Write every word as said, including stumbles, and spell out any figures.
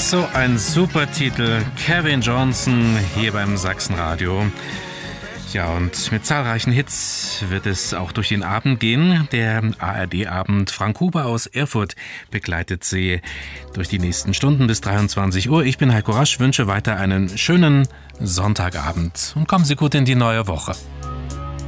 So ein super Titel, Kevin Johnson hier beim Sachsenradio. Ja, und mit zahlreichen Hits wird es auch durch den Abend gehen. Der A R D-Abend Frank Huber aus Erfurt begleitet Sie durch die nächsten Stunden bis dreiundzwanzig Uhr. Ich bin Heiko Rasch, wünsche weiter einen schönen Sonntagabend und kommen Sie gut in die neue Woche.